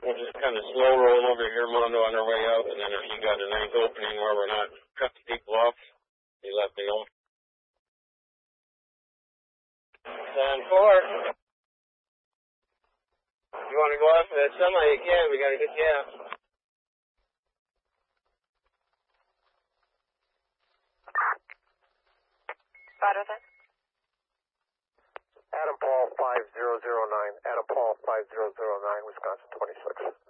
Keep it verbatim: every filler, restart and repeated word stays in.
We'll just kind of slow roll over here, Mondo, on our way out, and then if you got a nice opening where we're not cutting people off, you let me know. ten four. You want to go after that semi, you can. We got a good gap. Roger that. Adam Paul five zero zero nine. Adam Paul five zero zero nine, Wisconsin twenty-six.